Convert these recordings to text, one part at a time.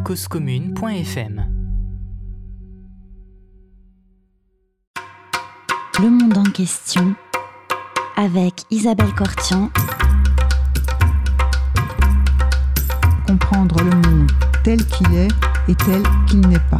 causecommune.fm. Le monde en question avec Isabelle Cortian. Comprendre le monde tel qu'il est et tel qu'il n'est pas.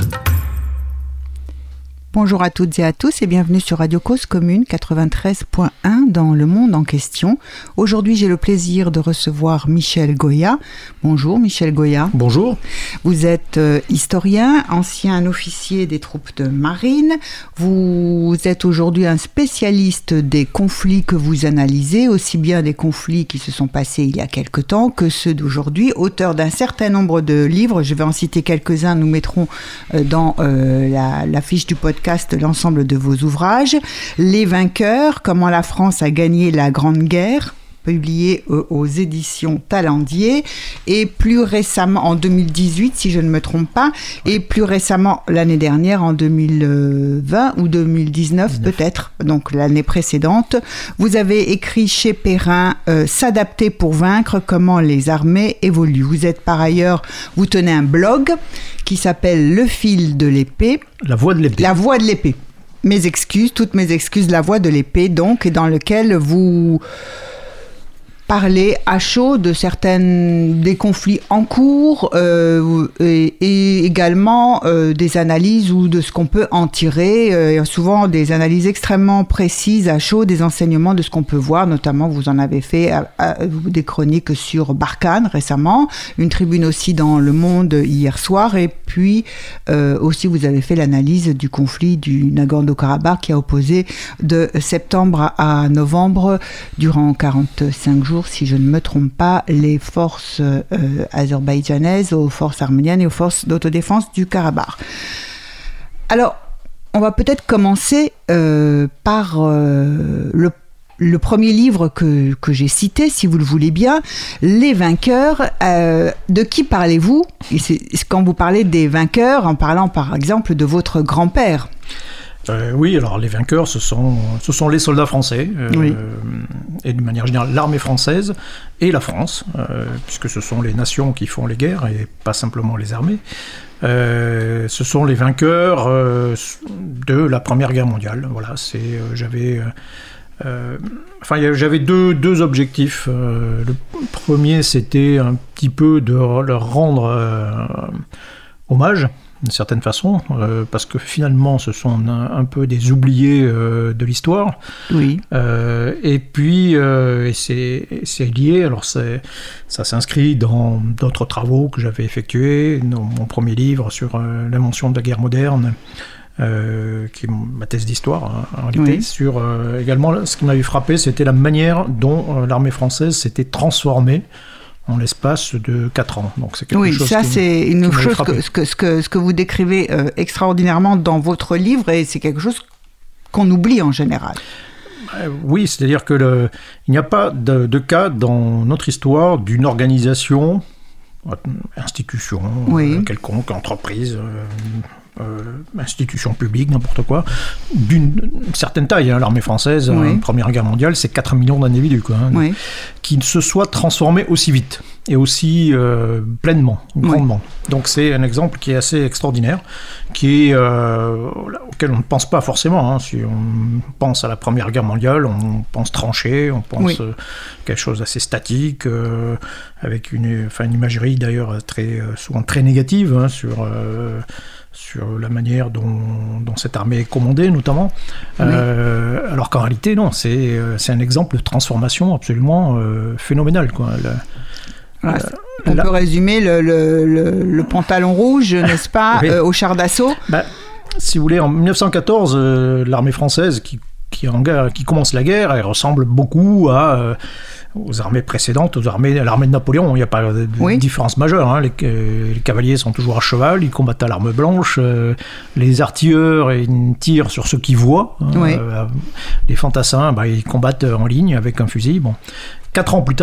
Bonjour à toutes et à tous et bienvenue sur Radio Cause Commune 93.1 dans Le Monde en question. Aujourd'hui, j'ai le plaisir de recevoir Michel Goya. Bonjour Michel Goya. Bonjour. Vous êtes historien, ancien officier des troupes de marine. Vous êtes aujourd'hui un spécialiste des conflits que vous analysez, aussi bien des conflits qui se sont passés il y a quelque temps que ceux d'aujourd'hui. Auteur d'un certain nombre de livres, je vais en citer quelques-uns, nous mettrons dans la fiche du podcast l'ensemble de vos ouvrages. Les vainqueurs, comment la France a gagné la Grande Guerre, publié aux éditions Talendier, et plus récemment, en 2018, si je ne me trompe pas, et plus récemment, l'année dernière, en 2020 ou 2019 peut-être, donc l'année précédente, vous avez écrit chez Perrin « S'adapter pour vaincre, comment les armées évoluent ». Vous êtes par ailleurs, vous tenez un blog qui s'appelle « Le fil de l'épée ». La voix de l'épée. La voix de l'épée. Mes excuses, toutes mes excuses, la voix de l'épée, donc, et dans lequel vous parler à chaud de des conflits en cours et également des analyses ou de ce qu'on peut en tirer, souvent des analyses extrêmement précises à chaud, des enseignements de ce qu'on peut voir, notamment vous en avez fait des chroniques sur Barkhane récemment, une tribune aussi dans Le Monde hier soir, et puis aussi vous avez fait l'analyse du conflit du Nagorno-Karabakh qui a opposé de septembre à novembre durant 45 jours, si je ne me trompe pas, les forces azerbaïdjanaises aux forces arméniennes et aux forces d'autodéfense du Karabakh. Alors, on va peut-être commencer par le premier livre que j'ai cité, si vous le voulez bien, Les vainqueurs. De qui parlez-vous ? Et quand vous parlez des vainqueurs, en parlant par exemple de votre grand-père. Oui, alors les vainqueurs, ce sont les soldats français, oui. Et de manière générale l'armée française et la France, puisque ce sont les nations qui font les guerres et pas simplement les armées. Ce sont les vainqueurs de la Première Guerre mondiale. Voilà, j'avais deux objectifs. Le premier, c'était un petit peu de leur rendre hommage, d'une certaine façon, parce que finalement ce sont un peu des oubliés de l'histoire. Oui. Et puis c'est lié, alors ça s'inscrit dans d'autres travaux que j'avais effectués, dans mon premier livre sur l'invention de la guerre moderne, qui est ma thèse d'histoire en réalité, oui. Sur également ce qui m'avait frappé, c'était la manière dont l'armée française s'était transformée en l'espace de 4 ans. Donc c'est quelque chose ça c'est une chose ce que vous décrivez extraordinairement dans votre livre, et c'est quelque chose qu'on oublie en général. Oui, c'est-à-dire que il n'y a pas de cas dans notre histoire d'une organisation, institution, oui. Quelconque, entreprise, institution publique, n'importe quoi, d'une certaine taille. L'armée française, oui. Première Guerre mondiale, c'est 4 millions d'individus, oui. Qui se soient transformés aussi vite et aussi pleinement, grandement. Oui. Donc c'est un exemple qui est assez extraordinaire, auquel on ne pense pas forcément. Si on pense à la Première Guerre mondiale, on pense tranchée, on pense quelque chose d'assez statique, avec une imagerie d'ailleurs souvent très négative sur la manière dont cette armée est commandée, notamment. Oui. Alors qu'en réalité, non, c'est un exemple de transformation absolument phénoménal, quoi. On peut résumer le pantalon rouge, n'est-ce pas, oui. Au char d'assaut. Si vous voulez, en 1914, l'armée française qui commence la guerre, elle ressemble beaucoup aux armées précédentes, à l'armée de Napoléon. Il n'y a pas de différence majeure. Les cavaliers sont toujours à cheval, ils combattent à l'arme blanche. Les artilleurs, ils tirent sur ceux qu'ils voient. Les fantassins, ils combattent en ligne avec un fusil. 4 ans plus tard,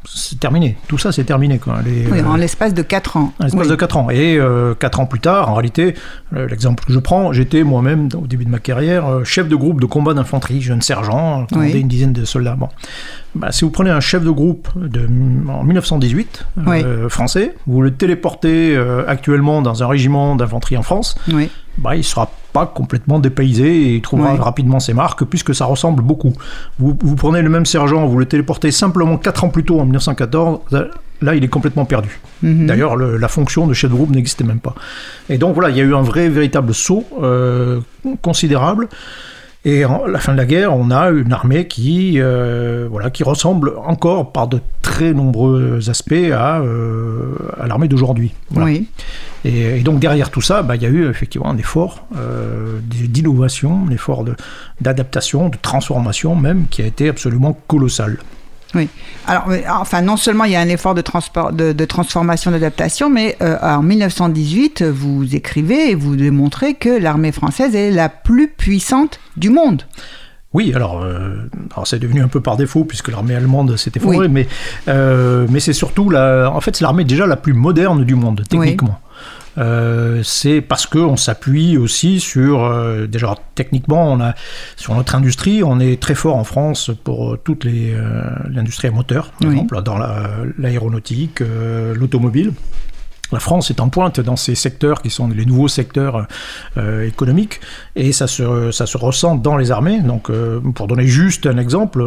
c'est terminé. Tout ça, c'est terminé, quoi. En l'espace de 4 ans. En l'espace de 4 ans. Et 4 ans plus tard, en réalité, l'exemple que je prends, j'étais moi-même, au début de ma carrière, chef de groupe de combat d'infanterie, jeune sergent, commandé une dizaine de soldats. Bon. Si vous prenez un chef de groupe en 1918, français, vous le téléportez actuellement dans un régiment d'infanterie en France, il ne sera pas complètement dépaysé et il trouvera rapidement ses marques puisque ça ressemble beaucoup. Vous prenez le même sergent, vous le téléportez simplement 4 ans plus tôt en 1914, là il est complètement perdu. D'ailleurs la fonction de chef de groupe n'existait même pas. Et donc voilà, il y a eu un véritable saut considérable. Et à la fin de la guerre, on a une armée qui ressemble encore par de très nombreux aspects à l'armée d'aujourd'hui. Voilà. Oui. Et donc derrière tout ça, il y a eu effectivement un effort d'innovation, un effort d'adaptation, de transformation même, qui a été absolument colossal. Oui. Alors, non seulement il y a un effort de transformation, d'adaptation, mais en 1918, vous écrivez et vous démontrez que l'armée française est la plus puissante du monde. Oui, alors c'est devenu un peu par défaut puisque l'armée allemande s'est effondrée, mais c'est surtout c'est l'armée déjà la plus moderne du monde, techniquement. C'est parce qu'on s'appuie aussi sur, déjà techniquement, sur notre industrie, on est très fort en France pour toute l'industrie à moteur, par exemple, dans l'aéronautique, l'automobile. La France est en pointe dans ces secteurs qui sont les nouveaux secteurs économiques et ça se ressent dans les armées. Donc, pour donner juste un exemple,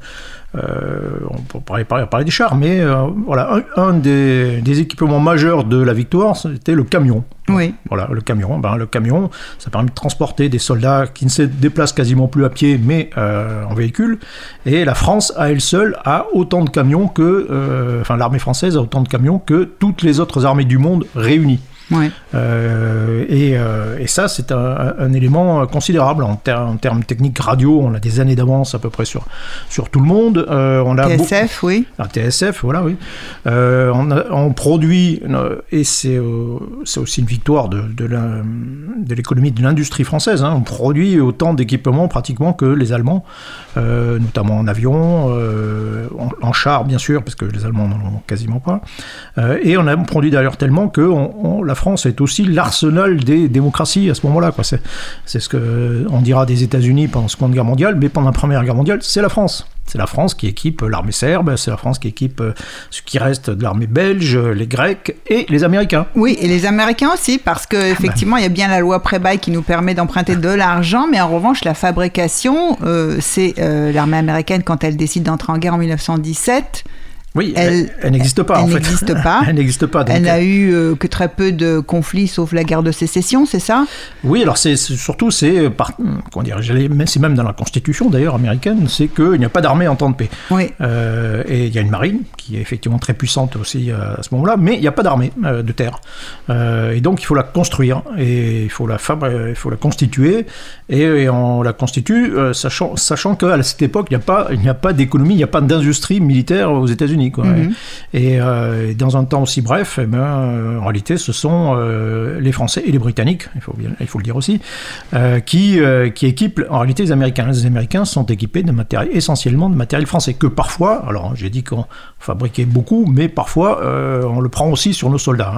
on pourrait parler des chars, mais voilà, un des équipements majeurs de la victoire, c'était le camion. Oui. Voilà, le camion. Le camion, ça permet de transporter des soldats qui ne se déplacent quasiment plus à pied, mais en véhicule. Et la France, à elle seule, a autant de camions que... l'armée française a autant de camions que toutes les autres armées du monde réunies. Ouais. Et ça, c'est un élément considérable en termes techniques radio. On a des années d'avance à peu près sur tout le monde. On a TSF, oui. TSF, voilà, oui. On produit, et c'est aussi une victoire de l'économie de l'industrie française. On produit autant d'équipements pratiquement que les Allemands, notamment en avion, en char bien sûr, parce que les Allemands n'en ont quasiment pas. Et on produit d'ailleurs tellement que la France est aussi l'arsenal des démocraties à ce moment-là, quoi. C'est ce qu'on dira des États-Unis pendant la Seconde Guerre mondiale, mais pendant la Première Guerre mondiale, c'est la France. C'est la France qui équipe l'armée serbe, c'est la France qui équipe ce qui reste de l'armée belge, les Grecs et les Américains. Oui, et les Américains aussi, parce qu'effectivement, il y a bien la loi Prébaille qui nous permet d'emprunter de l'argent, mais en revanche, la fabrication, c'est l'armée américaine, quand elle décide d'entrer en guerre en 1917... Oui, elle n'existe pas, en fait. Elle n'existe pas. Elle n'a eu que très peu de conflits, sauf la guerre de sécession, c'est ça ? Oui, alors c'est même dans la Constitution, d'ailleurs, américaine, c'est qu'il n'y a pas d'armée en temps de paix. Oui. Et il y a une marine, qui est effectivement très puissante aussi à ce moment-là, mais il n'y a pas d'armée de terre. Et donc, il faut la construire, et il faut la constituer, et on la constitue, sachant qu'à cette époque, il n'y a pas d'économie, il n'y a pas d'industrie militaire aux États-Unis. Quoi. Mm-hmm. Et dans un temps aussi bref, en réalité, ce sont les Français et les Britanniques, il faut le dire aussi, qui équipent en réalité les Américains. Les Américains sont équipés essentiellement de matériel français, que parfois, alors j'ai dit qu'on fabriquait beaucoup, mais parfois on le prend aussi sur nos soldats.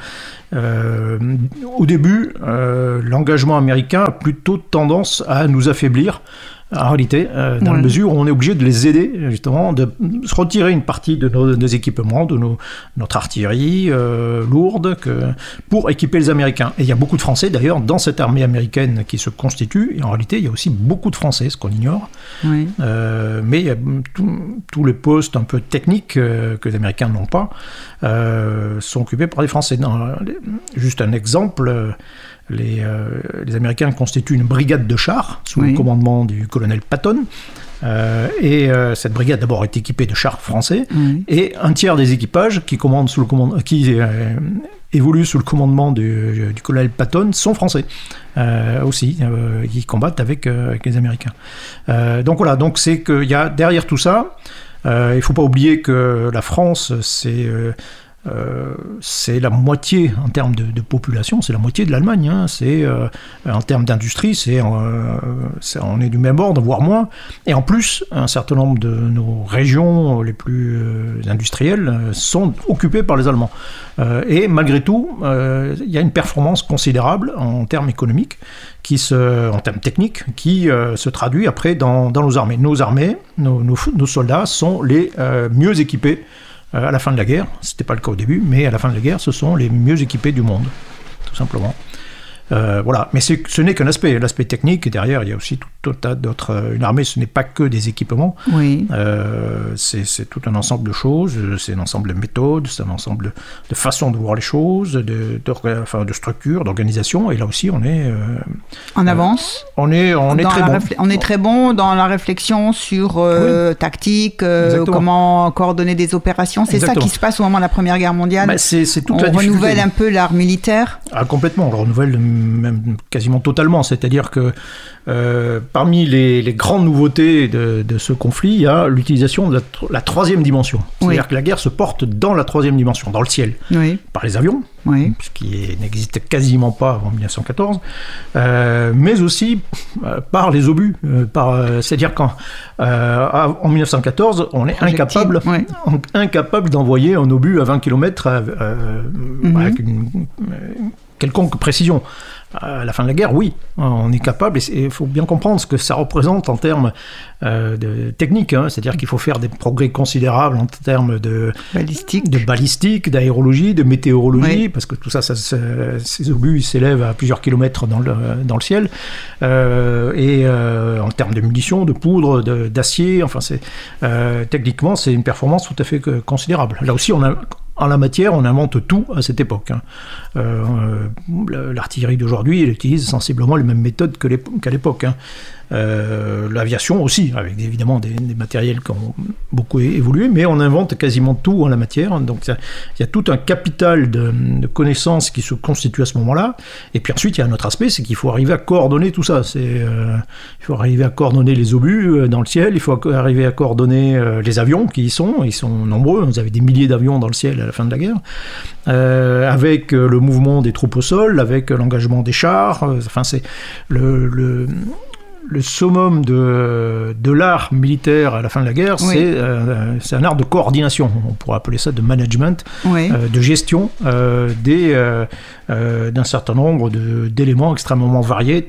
Au début, l'engagement américain a plutôt tendance à nous affaiblir. En réalité, dans la mesure où on est obligé de les aider, justement, de se retirer une partie de nos équipements, de notre artillerie lourde, pour équiper les Américains. Et il y a beaucoup de Français, d'ailleurs, dans cette armée américaine qui se constitue. Et en réalité, il y a aussi beaucoup de Français, ce qu'on ignore. Oui. Mais il y a tous les postes un peu techniques que les Américains n'ont pas sont occupés par les Français. Juste un exemple... Les Américains constituent une brigade de chars sous le commandement du colonel Patton. Et cette brigade d'abord est équipée de chars français et un tiers des équipages qui évoluent sous le commandement du colonel Patton sont français aussi, qui combattent avec les Américains. Donc voilà, donc c'est qu'il y a derrière tout ça, il ne faut pas oublier que la France c'est c'est la moitié en termes de population, c'est la moitié de l'Allemagne. Hein. En termes d'industrie, on est du même ordre, voire moins. Et en plus, un certain nombre de nos régions les plus industrielles sont occupées par les Allemands. Et malgré tout, il y a une performance considérable en termes économiques, en termes techniques, qui se traduit après dans nos armées. Nos armées, nos soldats sont les mieux équipés à la fin de la guerre. C'était pas le cas au début, mais à la fin de la guerre, ce sont les mieux équipés du monde, tout simplement. Voilà. Mais ce n'est qu'un aspect. L'aspect technique, et derrière, il y a aussi tout un tas d'autres... Une armée, ce n'est pas que des équipements. Oui. C'est tout un ensemble de choses. C'est un ensemble de méthodes, c'est un ensemble de façons de voir les choses, de structures, d'organisation. Et là aussi, on est... en avance. On est très bon. On est très bon dans la réflexion sur tactique, comment coordonner des opérations. C'est ça qui se passe au moment de la Première Guerre mondiale. C'est toute la difficulté. On renouvelle un peu l'art militaire. Ah, complètement. On le renouvelle même quasiment totalement. C'est-à-dire que parmi les grandes nouveautés de ce conflit, il y a l'utilisation de la troisième dimension. C'est-à-dire que la guerre se porte dans la troisième dimension, dans le ciel, par les avions, ce qui n'existe quasiment pas avant 1914, mais aussi par les obus. C'est-à-dire qu'en 1914, on est incapable d'envoyer un obus à 20 km avec une quelconque précision. À la fin de la guerre, oui, on est capable, et il faut bien comprendre ce que ça représente en termes de technique, hein, c'est-à-dire qu'il faut faire des progrès considérables en termes de balistique, d'aérologie, de météorologie, parce que tout ça ces obus s'élèvent à plusieurs kilomètres dans le ciel, et en termes de munitions, de poudre, d'acier, enfin techniquement c'est une performance tout à fait considérable. Là aussi, en la matière, on invente tout à cette époque. Hein. L'artillerie d'aujourd'hui, elle utilise sensiblement les mêmes méthodes qu'à l'époque. Hein. L'aviation aussi, avec évidemment des matériels qui ont beaucoup évolué, mais on invente quasiment tout en la matière. Donc il y a tout un capital de connaissances qui se constitue à ce moment-là. Et puis ensuite, il y a un autre aspect, c'est qu'il faut arriver à coordonner tout ça. Il faut arriver à coordonner les obus dans le ciel, il faut arriver à coordonner les avions ils sont nombreux. Vous avez des milliers d'avions dans le ciel à la fin de la guerre, avec le mouvement des troupes au sol, avec l'engagement des chars. Enfin, c'est le summum de l'art militaire à la fin de la guerre, c'est un art de coordination, on pourrait appeler ça de management, de gestion d'un certain nombre d'éléments extrêmement variés,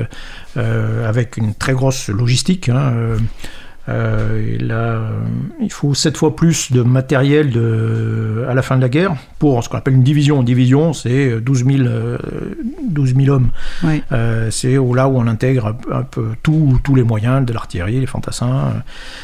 avec une très grosse logistique. Hein, et là, il faut 7 fois plus de matériel à la fin de la guerre pour ce qu'on appelle une division. Une division, c'est 12 000 hommes. C'est là où on intègre un peu tous les moyens de l'artillerie, les fantassins,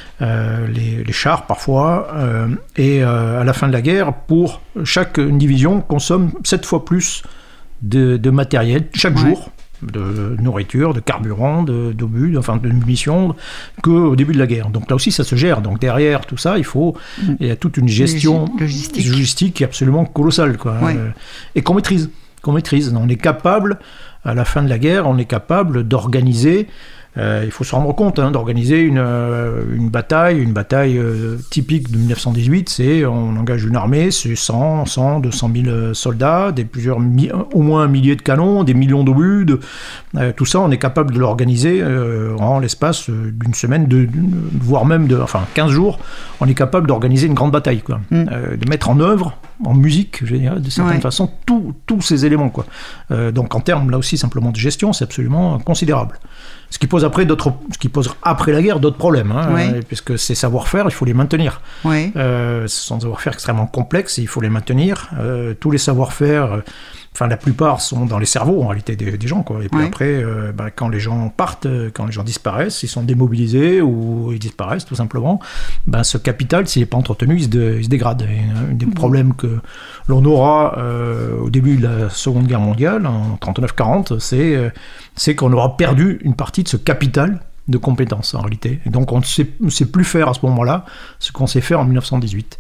les chars parfois. Et à la fin de la guerre, chaque division consomme 7 fois plus de matériel chaque jour, de nourriture, de carburant, d'obus, de munitions, qu'au début de la guerre. Donc là aussi, ça se gère. Donc derrière tout ça, il y a toute une gestion logistique qui est absolument colossale, quoi. Et qu'on maîtrise. On est capable, à la fin de la guerre, d'organiser. Il faut se rendre compte d'organiser une bataille typique de 1918, c'est on engage une armée, c'est 200 000 soldats, au moins un millier de canons, des millions d'obus, tout ça on est capable de l'organiser en l'espace d'une semaine, voire même 15 jours, on est capable d'organiser une grande bataille, quoi. De mettre en œuvre, en musique, je veux dire, de certaine façon, tous ces éléments, quoi. Donc en termes là aussi simplement de gestion, c'est absolument considérable. Ce qui pose après la guerre d'autres problèmes, puisque ces savoir-faire, il faut les maintenir. Ce sont des savoir-faire extrêmement complexes et il faut les maintenir. Tous les savoir-faire, la plupart sont dans les cerveaux en réalité des gens, quoi. Et puis après, quand les gens partent, quand les gens disparaissent, ils sont démobilisés ou ils disparaissent tout simplement, ce capital, s'il n'est pas entretenu, il se dégrade. Et un des problèmes que l'on aura au début de la Seconde Guerre mondiale, en 39-40, c'est qu'on aura perdu une partie de ce capital de compétences en réalité. Et donc on ne sait plus faire à ce moment-là ce qu'on sait faire en 1918.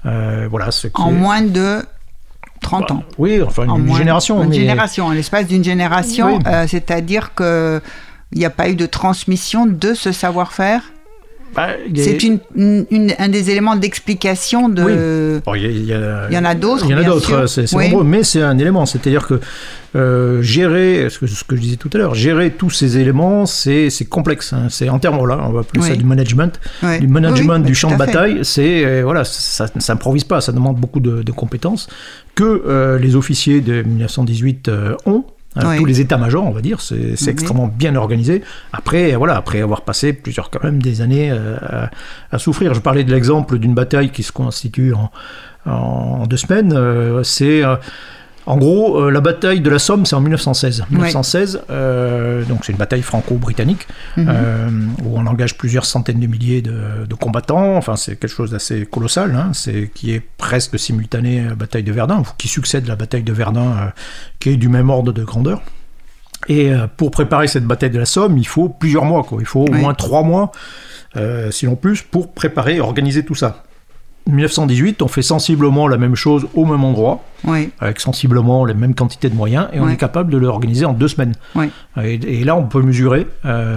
En moins de 30 ans. Oui, une génération. En l'espace d'une génération, c'est-à-dire qu'il n'y a pas eu de transmission de ce savoir-faire. C'est un des éléments d'explication de... Oui. Bon, il y en a d'autres. Il y en a d'autres, c'est nombreux, mais c'est un élément. C'est-à-dire que gérer, ce que je disais tout à l'heure, gérer tous ces éléments, c'est complexe. Hein. C'est en termes, là, on va appeler ça du management. Du management du champ de bataille, ça s'improvise pas, ça demande beaucoup de compétences que les officiers de 1918 ont. Tous les états-majors, on va dire, c'est extrêmement bien organisé. Après avoir passé quand même des années à souffrir. Je parlais de l'exemple d'une bataille qui se constitue en 2 semaines. En gros, la bataille de la Somme, c'est en 1916. 1916, donc c'est une bataille franco-britannique où on engage plusieurs centaines de milliers de combattants. Enfin, c'est quelque chose d'assez colossal, hein, qui est presque simultané à la bataille de Verdun, qui succède à la bataille de Verdun, qui est du même ordre de grandeur. Et pour préparer cette bataille de la Somme, il faut plusieurs mois, quoi. Il faut au moins 3 mois, sinon plus, pour préparer et organiser tout ça. 1918, on fait sensiblement la même chose au même endroit, avec sensiblement les mêmes quantités de moyens, et on est capable de l'organiser en 2 semaines. Et là, on peut mesurer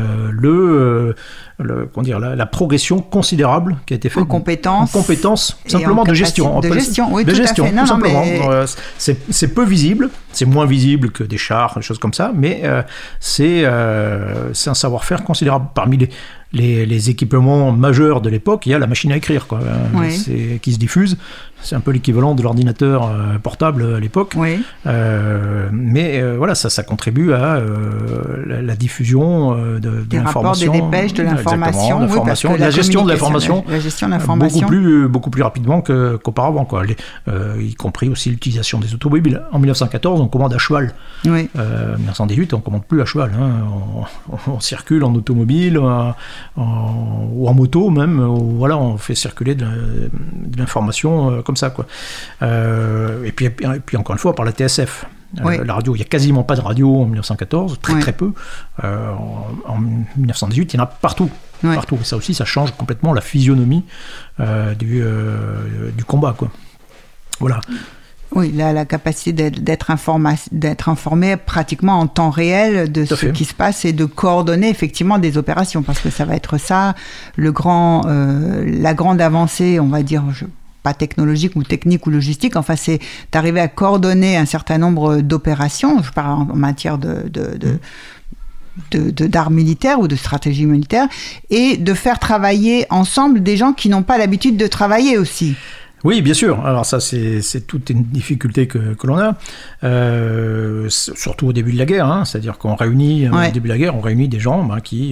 la progression considérable qui a été faite en compétences simplement de gestion. De gestion, oui, tout simplement. Mais... C'est peu visible, c'est moins visible que des chars, des choses comme ça, mais c'est un savoir-faire considérable. Parmi les équipements majeurs de l'époque, il y a la machine à écrire, quoi, qui se diffuse. C'est un peu l'équivalent de l'ordinateur portable à l'époque. Mais voilà, ça contribue à la diffusion de l'information. Des rapports, des dépêches, de l'information. La gestion de l'information. La gestion de l'information. Beaucoup plus rapidement qu'auparavant, quoi. Y compris aussi l'utilisation des automobiles. En 1914, on commande à cheval. En 1918, on ne commande plus à cheval. Hein. On circule en automobile ou en moto même. Voilà, on fait circuler de l'information comme ça, quoi. Et puis encore une fois, par la TSF. La radio, il n'y a quasiment pas de radio en 1914, très peu. En 1918, il y en a partout. Partout. Et ça aussi, ça change complètement la physionomie du combat, quoi. Voilà. Oui, la capacité d'être informé pratiquement en temps réel de ce qui se passe et de coordonner effectivement des opérations, parce que ça va être ça, la grande avancée, on va dire, pas technologique ou technique ou logistique, enfin c'est d'arriver à coordonner un certain nombre d'opérations, je parle en matière d'art militaire ou de stratégie militaire, et de faire travailler ensemble des gens qui n'ont pas l'habitude de travailler aussi. Oui, bien sûr. Alors ça, c'est toute une difficulté que l'on a, surtout au début de la guerre. Hein. C'est-à-dire qu'on réunit, au début de la guerre, on réunit des gens qui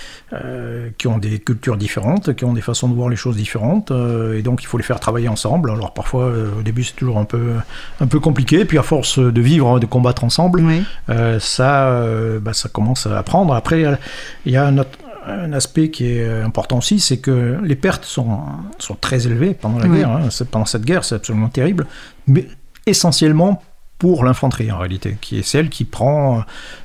ont des cultures différentes, qui ont des façons de voir les choses différentes, et donc il faut les faire travailler ensemble. Alors parfois, au début, c'est toujours un peu compliqué, puis à force de vivre, de combattre ensemble, ça commence à prendre. Après, il y a un aspect qui est important aussi, c'est que les pertes sont très élevées pendant la guerre. Hein. Pendant cette guerre, c'est absolument terrible, mais essentiellement pour l'infanterie en réalité, qui est celle qui prend,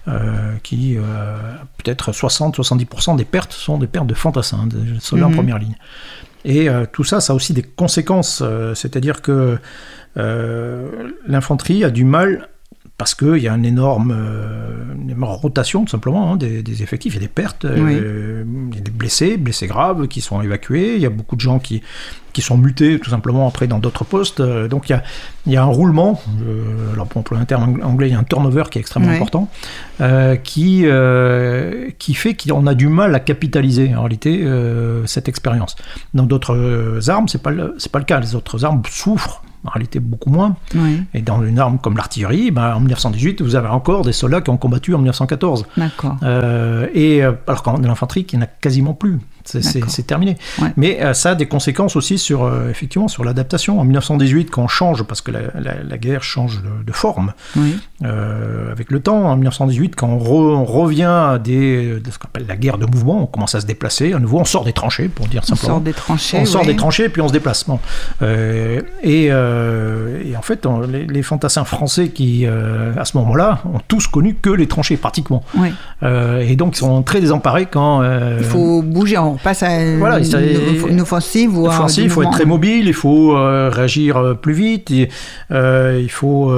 peut-être 60-70% des pertes sont des pertes de fantassins, des soldats en première ligne. Et tout ça, ça a aussi des conséquences, c'est-à-dire que l'infanterie a du mal, parce qu'il y a une énorme rotation, tout simplement, des effectifs. Il y a des pertes, il y a des blessés graves qui sont évacués. Il y a beaucoup de gens qui sont mutés, tout simplement, après dans d'autres postes. Donc il y a un roulement, alors pour employer un terme anglais, il y a un turnover qui est extrêmement important, qui fait qu'on a du mal à capitaliser, en réalité, cette expérience. Dans d'autres armes, c'est pas le cas. Les autres armes souffrent, en réalité beaucoup moins. Et dans une arme comme l'artillerie, en 1918, vous avez encore des soldats qui ont combattu en 1914. D'accord. Alors qu'en l'infanterie, qui n'a quasiment plus. C'est terminé. Mais ça a des conséquences aussi sur l'adaptation. En 1918, quand on change, parce que la guerre change de forme avec le temps, en 1918, quand on revient à de ce qu'on appelle la guerre de mouvement, on commence à se déplacer à nouveau, on sort des tranchées, pour dire simplement. On sort des tranchées, puis on se déplace. Bon. Et en fait, les fantassins français qui, à ce moment-là, ont tous connu que les tranchées, pratiquement. Et donc, ils sont très désemparés quand... il faut bouger, on passe à une offensive. Il faut être très mobile, il faut réagir plus vite, il faut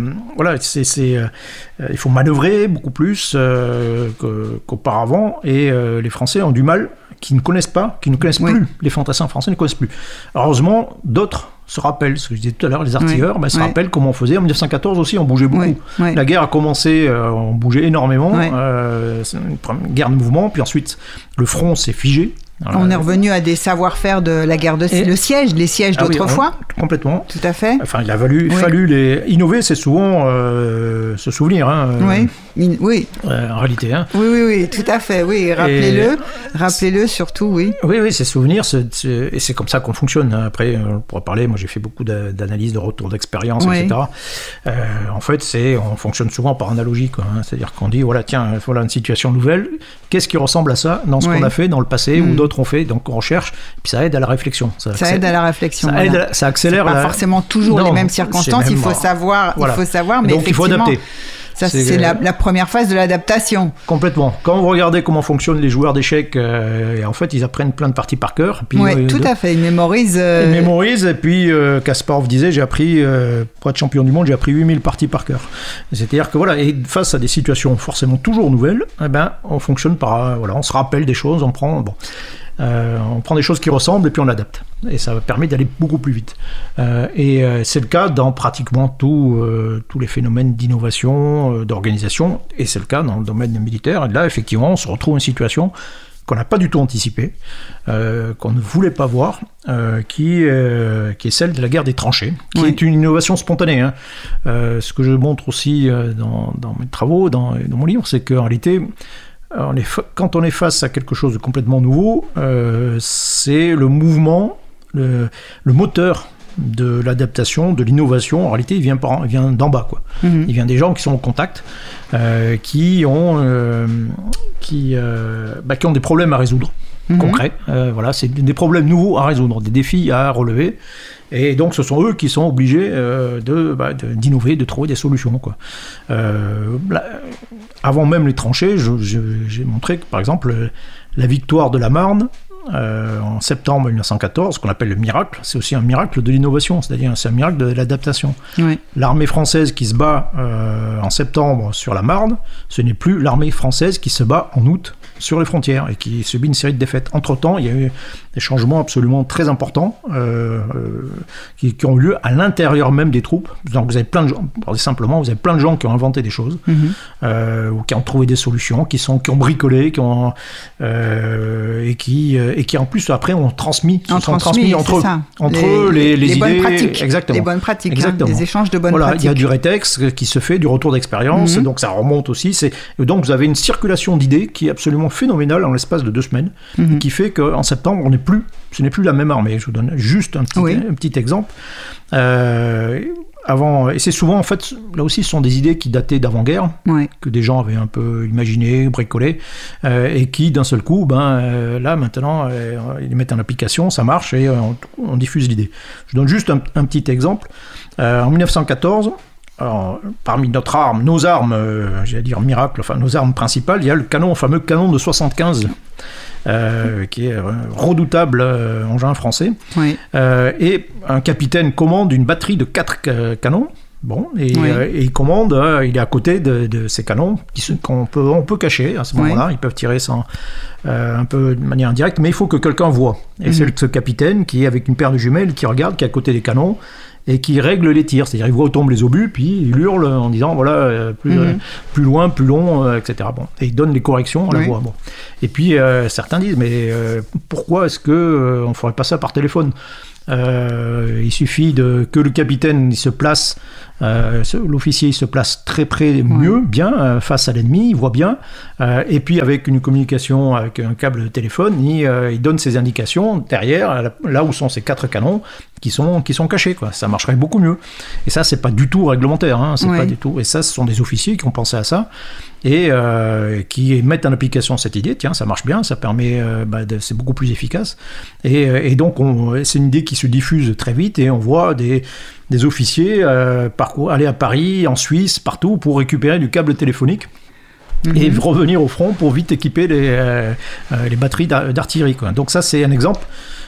il faut manœuvrer beaucoup plus qu'auparavant, et les Français ont du mal, qui ne connaissent plus, les fantassins français ne connaissent plus. Heureusement, d'autres se rappellent, ce que je disais tout à l'heure, les artilleurs se rappellent comment on faisait. En 1914 aussi, on bougeait beaucoup. La guerre a commencé, on bougeait énormément, c'est une première guerre de mouvement, puis ensuite le front s'est figé. On est revenu à des savoir-faire de la guerre le siège, les sièges d'autrefois. Complètement. Tout à fait. Enfin, il a fallu les innover, c'est souvent se souvenir. Oui. En réalité. Oui, tout à fait. Oui, rappelez-le surtout, oui. Oui, c'est souvenir, et c'est comme ça qu'on fonctionne. Après, on pourra parler. Moi, j'ai fait beaucoup d'analyses, de retours d'expérience, etc. En fait, on fonctionne souvent par analogie, quoi. C'est-à-dire qu'on dit, voilà une situation nouvelle. Qu'est-ce qui ressemble à ça dans ce qu'on a fait dans le passé ou d'autres ont fait, donc on recherche, puis ça aide à la réflexion. Ça aide à la réflexion. Ça accélère. C'est pas forcément toujours les mêmes circonstances, il faut savoir, mais donc il faut adapter. Ça, c'est la première phase de l'adaptation. Complètement. Quand vous regardez comment fonctionnent les joueurs d'échecs, en fait, ils apprennent plein de parties par cœur. Oui, tout à fait. Ils mémorisent. Ils mémorisent, et puis Kasparov disait, j'ai appris, pour être champion du monde, j'ai appris 8000 parties par cœur. C'est-à-dire que et face à des situations forcément toujours nouvelles, on fonctionne on se rappelle des choses, on prend des choses qui ressemblent et puis on l'adapte. Et ça permet d'aller beaucoup plus vite. C'est le cas dans pratiquement tous les phénomènes d'innovation, d'organisation, et c'est le cas dans le domaine militaire. Et là, effectivement, on se retrouve dans une situation qu'on n'a pas du tout anticipée, qu'on ne voulait pas voir, qui est celle de la guerre des tranchées, qui est une innovation spontanée. Ce que je montre aussi dans mes travaux, dans mon livre, c'est qu'en réalité, quand on est face à quelque chose de complètement nouveau, c'est le mouvement, le moteur de l'adaptation, de l'innovation. En réalité, il vient d'en bas, quoi. Il vient des gens qui sont en contact, qui ont des problèmes à résoudre, concrets. C'est des problèmes nouveaux à résoudre, des défis à relever. Et donc, ce sont eux qui sont obligés d'innover, de trouver des solutions, quoi. Avant même les tranchées, j'ai montré que, par exemple, la victoire de la Marne, en septembre 1914, ce qu'on appelle le miracle, c'est aussi un miracle de l'innovation, c'est-à-dire c'est un miracle de l'adaptation. L'armée française qui se bat en septembre sur la Marne, ce n'est plus l'armée française qui se bat en août sur les frontières et qui subit une série de défaites. Entre-temps, il y a eu des changements absolument très importants qui ont eu lieu à l'intérieur même des troupes. Donc vous avez plein de gens, simplement, vous avez plein de gens qui ont inventé des choses, ou qui ont trouvé des solutions, qui ont bricolé, et qui en plus après ont transmis entre eux les idées, bonnes pratiques, exactement. Les bonnes pratiques, les échanges de bonnes pratiques. Il y a du rétex qui se fait, du retour d'expérience, donc ça remonte aussi. Donc vous avez une circulation d'idées qui est absolument phénoménale en l'espace de 2 semaines, qui fait qu'en septembre, ce n'est plus la même armée. Je vous donne juste un petit exemple. Et c'est souvent, en fait, là aussi, ce sont des idées qui dataient d'avant-guerre, que des gens avaient un peu imaginé, bricolé, et qui, d'un seul coup, là, maintenant, ils les mettent en application, ça marche, et on diffuse l'idée. Je donne juste un petit exemple. En 1914, alors, parmi nos armes, j'allais dire miracle, enfin nos armes principales, il y a le fameux canon de 75, qui est redoutable engin français. Et un capitaine commande une batterie de 4 canons. Et il commande, il est à côté de ces canons qu'on peut cacher à ce moment-là. Ils peuvent tirer un peu de manière indirecte, mais il faut que quelqu'un voie. Et c'est ce capitaine qui est avec une paire de jumelles qui regarde, qui est à côté des canons, et qui règle les tirs, c'est-à-dire il voit où tombent les obus, puis il hurle en disant plus loin, plus long, etc. Et il donne les corrections à la voix. Et puis certains disent mais pourquoi est-ce que on ne ferait pas ça par téléphone? Il suffit que le capitaine se place, l'officier se place très près, bien face à l'ennemi, il voit bien, et puis avec une communication avec un câble de téléphone, il donne ses indications derrière, là où sont ces 4 canons qui sont cachés, quoi. Ça marcherait beaucoup mieux. Et ça, c'est pas du tout réglementaire, pas du tout. Et ça, ce sont des officiers qui ont pensé à ça et qui mettent en application cette idée. Tiens, ça marche bien, ça permet, c'est beaucoup plus efficace. Et donc, c'est une idée qui se diffuse très vite et on voit des officiers aller à Paris, en Suisse, partout pour récupérer du câble téléphonique. Et revenir au front pour vite équiper les batteries d'artillerie, quoi. Donc ça, c'est un exemple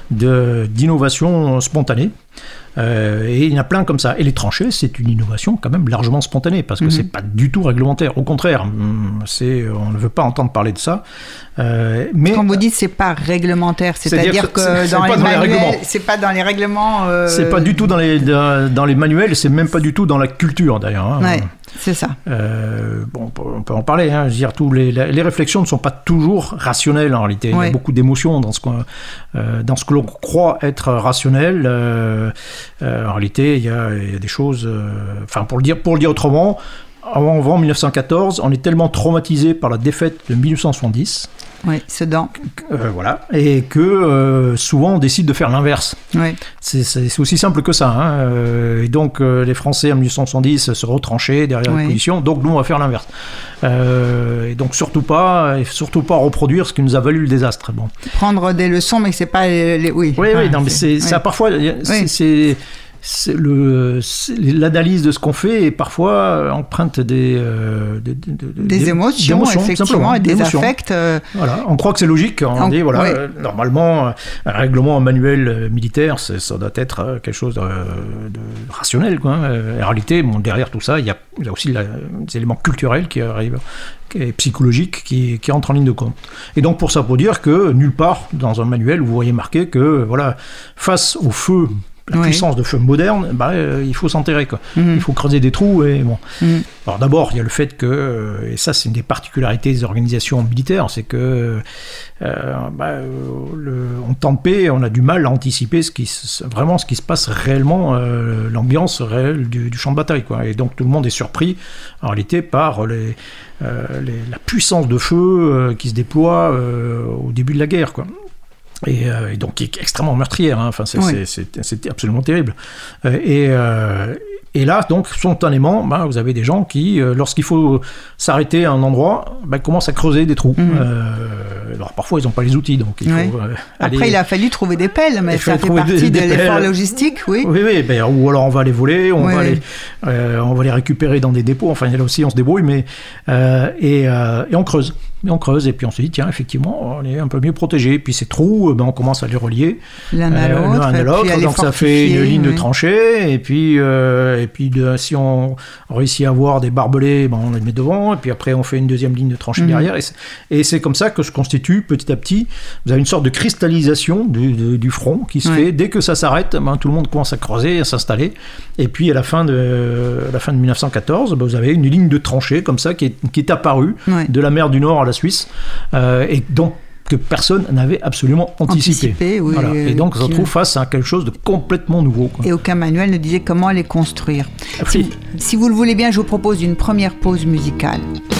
d'innovation spontanée. Et il y en a plein comme ça. Et les tranchées, c'est une innovation quand même largement spontanée, parce que c'est pas du tout réglementaire. Au contraire, on ne veut pas entendre parler de ça. Mais quand vous dites c'est pas réglementaire, c'est-à-dire que dans les manuels, c'est pas dans les règlements. C'est pas du tout dans les manuels, c'est même pas du tout dans la culture d'ailleurs. Hein. Ouais, c'est ça. Bon, on peut en parler. Hein. Je veux dire, les réflexions ne sont pas toujours rationnelles en réalité. Il y a beaucoup d'émotions dans ce que l'on croit être rationnel. En réalité, il y a des choses. Enfin, pour le dire autrement, avant 1914, on est tellement traumatisé par la défaite de 1870. Oui, Sedan. Voilà, et que souvent on décide de faire l'inverse. Oui. C'est aussi simple que ça. Hein. Et donc les Français en 1870 se retranchaient derrière la position, donc nous on va faire l'inverse. Et donc surtout pas reproduire ce qui nous a valu le désastre. Bon. Prendre des leçons, mais c'est pas les. Oui. Oui, non, mais ça parfois l'analyse de ce qu'on fait est parfois empreinte des émotions, effectivement, et des affects. Voilà, on croit que c'est logique. On dit, voilà, normalement, un règlement manuel militaire, ça doit être quelque chose de rationnel, quoi. En réalité, derrière tout ça, il y a aussi des éléments culturels qui arrivent, et psychologiques qui entrent en ligne de compte. Et donc, pour dire que nulle part dans un manuel, vous voyez marqué que, voilà, face au feu, la puissance de feu moderne, il faut s'enterrer, quoi. Il faut creuser des trous et bon. Alors d'abord, il y a le fait que, et ça c'est une des particularités des organisations militaires, c'est que en temps de paix, on a du mal à anticiper ce qui se passe réellement, l'ambiance réelle du champ de bataille, quoi. Et donc tout le monde est surpris en réalité par la puissance de feu qui se déploie au début de la guerre, quoi. Et donc qui est extrêmement meurtrière, hein. Enfin, c'est absolument terrible. Et là, donc, spontanément, vous avez des gens qui, lorsqu'il faut s'arrêter à un endroit, commencent à creuser des trous. Alors parfois, ils n'ont pas les outils, donc il faut Après, il a fallu trouver des pelles, mais ça fait partie de l'effort logistique, oui. Oui, ou alors on va les voler, on va les récupérer dans des dépôts. Enfin, là aussi, on se débrouille, mais et on creuse. Et puis on se dit, tiens, effectivement, on est un peu mieux protégé. Puis ces trous, on commence à les relier l'un à l'autre. Donc ça fait une ligne de tranchée. Et puis si on réussit à avoir des barbelés, on les met devant. Et puis après, on fait une deuxième ligne de tranchée derrière. Et c'est comme ça que se constitue petit à petit. Vous avez une sorte de cristallisation du front qui se fait. Dès que ça s'arrête, tout le monde commence à creuser, à s'installer. Et puis à la fin de 1914, vous avez une ligne de tranchée comme ça qui est apparue de la mer du Nord à la Suisse, et donc que personne n'avait absolument anticipé. Voilà. Et donc on se retrouve face à quelque chose de complètement nouveau, quoi. Et aucun manuel ne disait comment les construire. Si vous le voulez bien, je vous propose une première pause musicale.